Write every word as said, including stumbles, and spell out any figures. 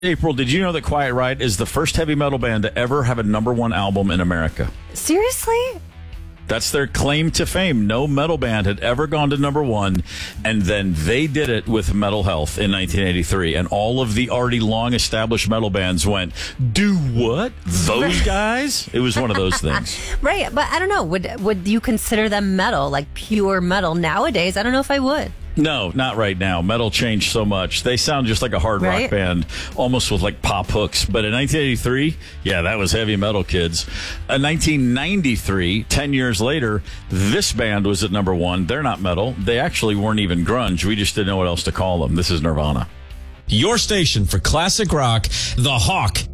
April, did you know that Quiet Riot is the first heavy metal band to ever have a number one album in America? Seriously? That's their claim to fame. No metal band had ever gone to number one, and then they did it with Metal Health in nineteen eighty-three, and all of the already long-established metal bands went, do what? Those guys? It was one of those things. Right, but I don't know. Would would you consider them metal, like pure metal nowadays? I don't know if I would. No, not right now. Metal changed so much. They sound just like a hard Right? rock band, almost with like pop hooks. But in nineteen eighty-three, yeah, that was heavy metal, kids. In nineteen ninety-three, ten years later, this band was at number one. They're not metal. They actually weren't even grunge. We just didn't know what else to call them. This is Nirvana. Your station for classic rock, The Hawk.